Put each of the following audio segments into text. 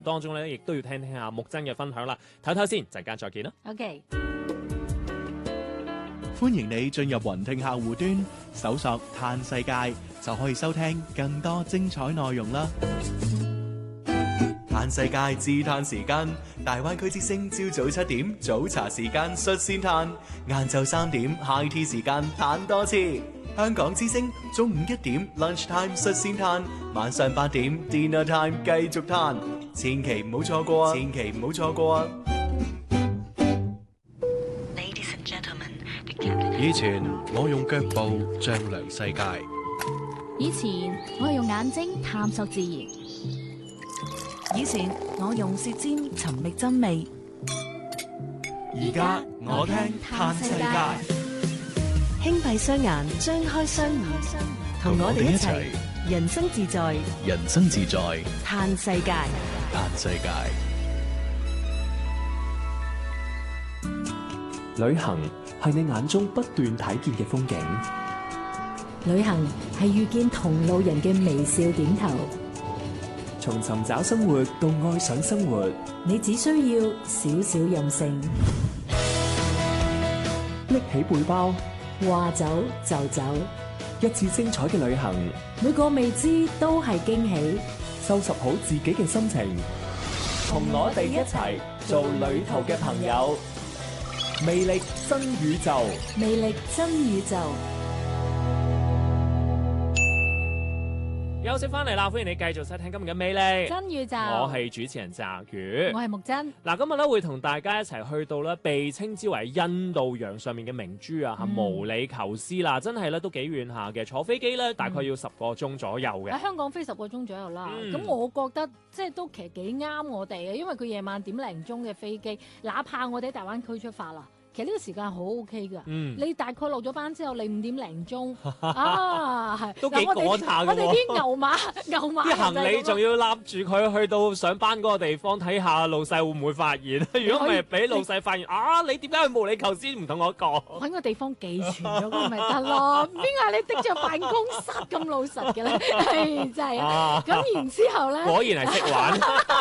當中咧，亦都要聽聽下木真嘅分享啦。唞唞先，陣間再見啦。 OK。 歡迎你進入雲聽客戶端，搜索嘆世界，就可以收聽更多精彩內容啦。嘆世界自嘆時間，大灣區之聲朝早7點早茶時間率先嘆，晏晝3點 high tea 時間嘆多次。香港之聲中午1點 lunch time 率先嘆，晚上8點 dinner time 繼續嘆，千祈唔好錯過啊！千祈唔好錯過啊！ 以前我用腳步丈量世界， 以前我係用眼睛探索自然， 以前我用舌尖尋覓真味， 而家我聽嘆世界， 輕閉雙眼，張開雙耳，同我哋一齊人生自在， 人生自在， 嘆世界， 嘆世界。 旅行係你眼中不斷睇見嘅風景， 旅行係遇見同路人嘅微笑點頭。 從尋找生活到愛上生活， 你只需要少少任性， 拎起背包， 話走就走， 一次精彩嘅旅行， 每個未知都係驚喜。 收拾好自己嘅心情，同我哋一齊做旅途嘅朋友。魅力新宇宙， 魅力新宇宙。 休息翻嚟啦，歡迎你繼續收聽今日嘅魅力新宇宙。 我係主持人澤宇， 我係木真。 嗱，今日咧會同大家一齊去到咧被稱之為印度洋上面嘅明珠啊，毛里求斯啦，真係咧都幾遠下嘅，坐飛機咧大概要10個鐘左右嘅。 喺香港飛10個鐘左右啦，咁我覺得即係都其實幾啱我哋嘅，因為佢夜晚點零鐘嘅飛機，哪怕我哋喺大灣區出發啦。其實呢個時間好 OK 㗎，你大概落咗班之後，你5點零鐘啊，係都幾趕下㗎喎。 我哋啲牛馬啲行李仲要攬住佢去到上班嗰個地方睇下老細會唔會發現？如果唔係俾老細發現啊，你點解去毛里求斯唔同我講？ 揾個地方寄存咗佢咪得咯？邊係你的著辦公室咁老實嘅咧？係真係啊！咁然之後咧， 果然係識玩，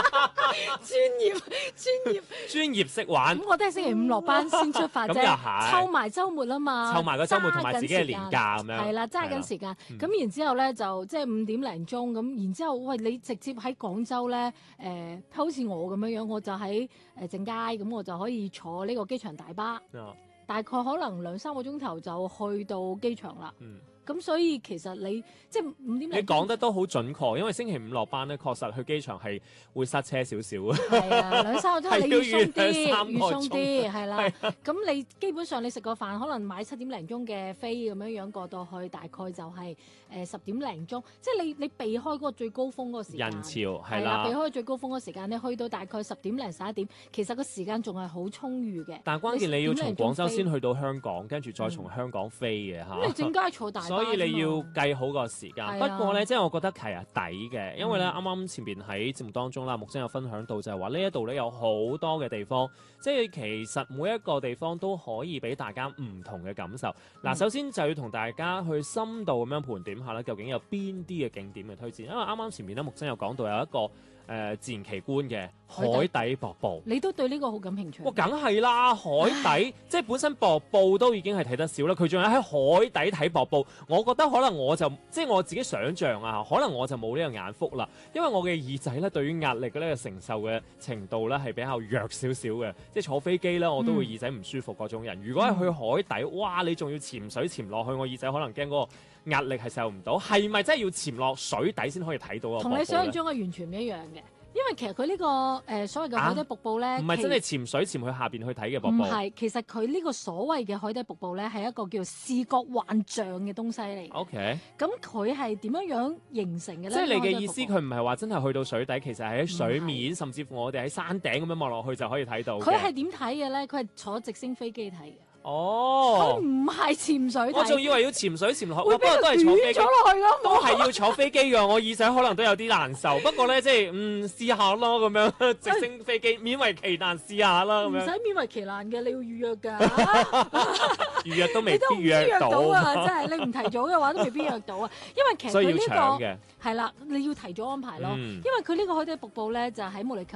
專業識玩。 咁我都係星期5落班先出發啫，湊埋週末啊嘛， 湊埋個週末同埋自己嘅年假咁樣， 係啦，揸緊時間。咁然之後咧就即係5點零鐘咁，然之後喂你直接喺廣州咧好似我咁樣，我就喺正佳咁，我就可以坐呢個機場大巴，大概可能2-3個鐘頭就去到機場啦。咁所以其實你即係5點零， 你講得都好準確，因為星期5落班咧，確實去機場係會塞車少少嘅。 係啊，2-3個鐘你要鬆啲，係啦。咁你基本上你食個飯，可能買7點零鐘嘅飛咁樣過到去，大概就係10點零鐘，即係你避開嗰個最高峰嗰個時間。 人潮係啦， 避開最高峰嗰個時間，你去到大概10點零11點，其實個時間仲係好充裕嘅。 但係關鍵你要從廣州先去到香港，跟住再從香港飛嘅嚇。 咁你正街坐大巴， 所以你要計好個時間。不過咧，即係我覺得係抵嘅，因為咧啱啱前邊喺節目當中啦，木真有分享到就係話呢一度咧有好多嘅地方，即係其實每一個地方都可以俾大家唔同嘅感受。嗱，首先就要同大家去深度咁樣盤點下啦，究竟有邊啲嘅景點嘅推薦？因為啱啱前面咧木真有講到有一個自然奇觀嘅海底瀑布， 你都對呢個好感興趣？ 梗係啦，海底即係本身瀑布都已經係睇得少啦，佢仲有喺海底睇瀑布，我覺得可能我就即係我自己想像啊，可能我就冇呢個眼福啦，因為我嘅耳仔咧對於壓力嘅呢個承受嘅程度咧係比較弱少少嘅，即係坐飛機咧我都會耳仔唔舒服嗰種人。如果係去海底，哇！你仲要潛水潛落去，我耳仔可能驚嗰個壓力係受唔到，係咪真係要潛落水底先可以睇到啊？ 同你想象中嘅完全唔一樣嘅。因為其實佢呢個所謂嘅海底瀑布咧， 唔係真係潛水潛去下邊去睇嘅瀑布。唔係，其實佢呢個所謂嘅海底瀑布咧，係一個叫視覺幻象嘅東西嚟。 OK。 咁佢係點樣形成嘅咧？ 即係你嘅意思，佢唔係話真係去到水底，其實係喺水面，甚至乎我哋喺山頂咁樣望落去就可以睇到。 佢係點睇嘅咧？佢係坐直升飛機睇嘅。 哦， 佢唔係潛水， 我仲以為要潛水潛落去， 不過都係坐飛機咗落去咯， 都係要坐飛機㗎。我耳仔可能都有啲難受，不過咧即係試下咯咁樣，直升飛機勉為其難試下啦咁樣。 唔使勉為其難嘅，你要預約㗎， 預約都未必預約到啊！真係你唔提早嘅話都未必約到啊，因為其實佢呢個係啦，你要提早安排咯，因為佢呢個海底瀑布咧就喺毛里求